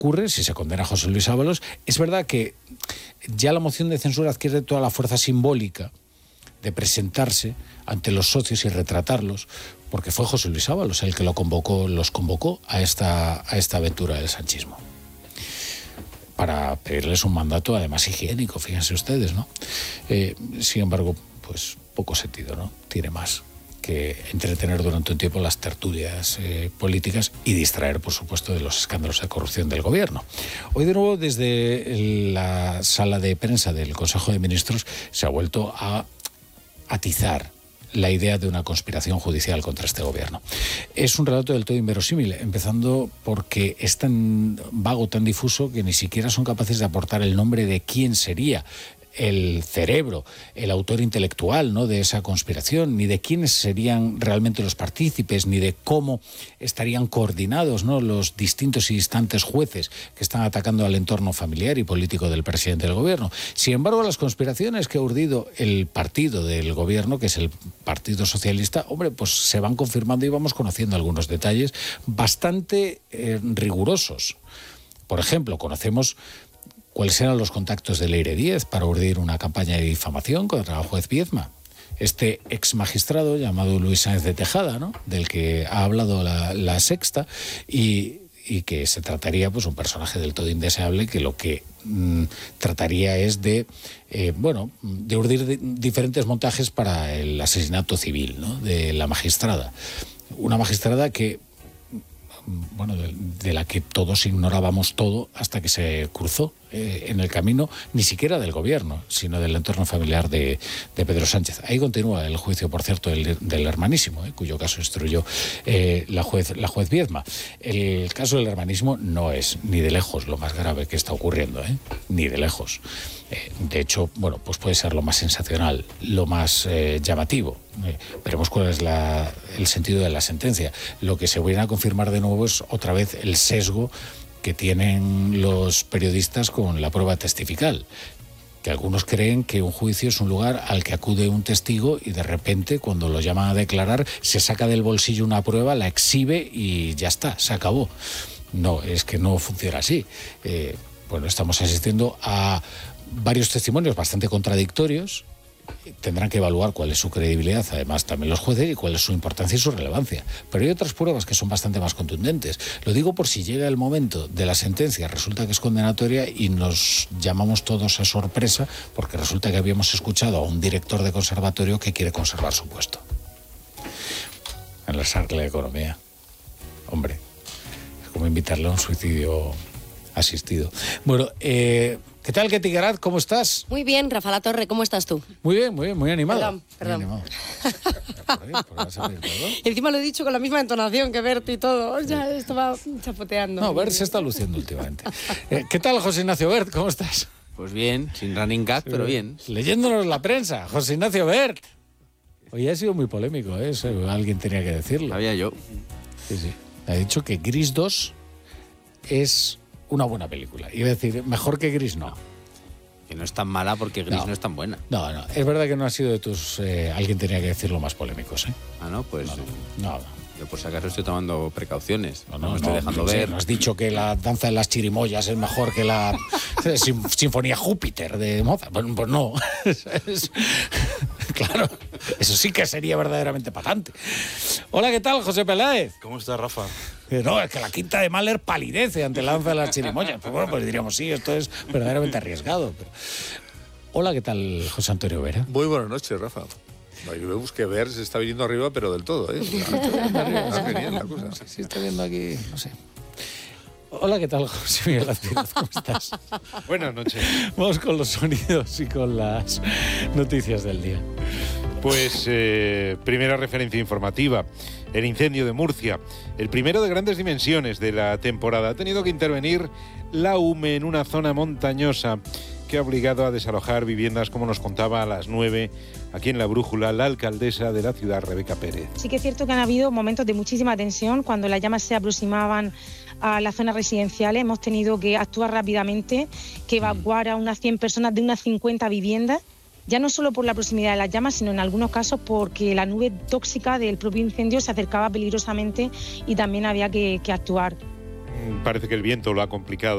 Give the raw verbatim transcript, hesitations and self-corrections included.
ocurre, si se condena a José Luis Ábalos, es verdad que ya la moción de censura adquiere toda la fuerza simbólica de presentarse ante los socios y retratarlos, porque fue José Luis Ábalos el que lo convocó, los convocó a esta, a esta aventura del sanchismo, para pedirles un mandato además higiénico, fíjense ustedes, ¿no? Eh, sin embargo, pues poco sentido, ¿no? Tiene más que entretener durante un tiempo las tertulias eh, políticas y distraer, por supuesto, de los escándalos de corrupción del gobierno. Hoy, de nuevo, desde la sala de prensa del Consejo de Ministros se ha vuelto a atizar la idea de una conspiración judicial contra este gobierno. Es un relato del todo inverosímil, empezando porque es tan vago, tan difuso, que ni siquiera son capaces de aportar el nombre de quién sería el cerebro, el autor intelectual, ¿no?, de esa conspiración, ni de quiénes serían realmente los partícipes, ni de cómo estarían coordinados, ¿no?, los distintos y distantes jueces que están atacando al entorno familiar y político del presidente del gobierno. Sin embargo, las conspiraciones que ha urdido el partido del gobierno, que es el Partido Socialista, hombre, pues se van confirmando y vamos conociendo algunos detalles bastante eh, rigurosos. Por ejemplo, conocemos cuáles eran los contactos de Leire Díez para urdir una campaña de difamación contra el juez Viedma. Este ex magistrado llamado Luis Sáenz de Tejada, ¿no?, del que ha hablado la, la Sexta, y, y que se trataría, pues, un personaje del todo indeseable que lo que mmm, trataría es de, eh, bueno, de urdir de, diferentes montajes para el asesinato civil, ¿no?, de la magistrada. Una magistrada que, bueno, de, de la que todos ignorábamos todo hasta que se cruzó eh, en el camino, ni siquiera del gobierno, sino del entorno familiar de, de Pedro Sánchez. Ahí continúa el juicio, por cierto, del, del hermanísimo, eh, cuyo caso instruyó eh, la juez, la juez Viedma. El caso del hermanísimo no es ni de lejos lo más grave que está ocurriendo, eh, ni de lejos. Eh, de hecho, bueno, pues puede ser lo más sensacional, lo más eh, llamativo. Eh, veremos cuál es la, el sentido de la sentencia. Lo que se viene a confirmar de nuevo es otra vez el sesgo que tienen los periodistas con la prueba testifical, que algunos creen que un juicio es un lugar al que acude un testigo y de repente, cuando lo llaman a declarar, se saca del bolsillo una prueba, la exhibe y ya está, se acabó. No, es que no funciona así. Eh, bueno, estamos asistiendo a varios testimonios bastante contradictorios. Tendrán que evaluar cuál es su credibilidad, además también los jueces, y cuál es su importancia y su relevancia. Pero hay otras pruebas que son bastante más contundentes. Lo digo por si llega el momento de la sentencia, resulta que es condenatoria y nos llamamos todos a sorpresa porque resulta que habíamos escuchado a un director de conservatorio que quiere conservar su puesto en la S A R C de Economía. Hombre, es como invitarle a un suicidio asistido. Bueno, eh... ¿qué tal, Ketty Garat? ¿Cómo estás? Muy bien, Rafa La Torre, ¿cómo estás tú? Muy bien, muy bien, muy animado. Perdón, perdón. Muy animado. ¿Por qué? ¿Por qué vas a pedir perdón? Encima lo he dicho con la misma entonación que Bert y todo. Ya estaba chapoteando. No, Bert se está luciendo últimamente. Eh, ¿Qué tal, José Ignacio Bert? ¿Cómo estás? Pues bien, sin running gag, pero bien. Leyéndonos la prensa, José Ignacio Bert. Hoy ha sido muy polémico, ¿eh? Eso, alguien tenía que decirlo. Sabía yo. Sí, sí. Ha dicho que Gris dos es una buena película. Iba a decir, mejor que Gris no. Que no es tan mala porque Gris no, no es tan buena. No, no. Es verdad que no ha sido de tus... Eh, alguien tenía que decirlo más polémicos, ¿eh? Ah, no, pues... No, no. no, no. Yo por si acaso estoy tomando precauciones. No, No, no, me estoy no, dejando no, ver. Sí, no has dicho que la danza de las chirimoyas es mejor que la sin, Sinfonía Júpiter de Mozart. Pues, pues no. Es, claro, eso sí que sería verdaderamente patente. Hola, ¿qué tal, José Peláez? ¿Cómo estás, Rafa? No, es que la Quinta de Mahler palidece ante la danza de las chirimoyas. Pues bueno, pues diríamos, sí, esto es verdaderamente arriesgado. Pero... Hola, ¿qué tal, José Antonio Vera? Muy buenas noches, Rafa. No, yo vemos que ver se está viniendo arriba, pero del todo, ¿eh? Está genial la cosa. Sí, sí, está viendo aquí, no sé. Hola, ¿qué tal, José Miguel Azpiroz? ¿Cómo estás? Buenas noches. Vamos con los sonidos y con las noticias del día. Pues, eh, primera referencia informativa. El incendio de Murcia, el primero de grandes dimensiones de la temporada. Ha tenido que intervenir la U M E en una zona montañosa que ha obligado a desalojar viviendas, como nos contaba a las nueve, aquí en La Brújula, la alcaldesa de la ciudad, Rebeca Pérez. Sí que es cierto que han habido momentos de muchísima tensión. Cuando las llamas se aproximaban a las zonas residenciales, hemos tenido que actuar rápidamente, que evacuar a unas cien personas de unas cincuenta viviendas, ya no solo por la proximidad de las llamas, sino en algunos casos porque la nube tóxica del propio incendio se acercaba peligrosamente y también había que, que actuar. Parece que el viento lo ha complicado.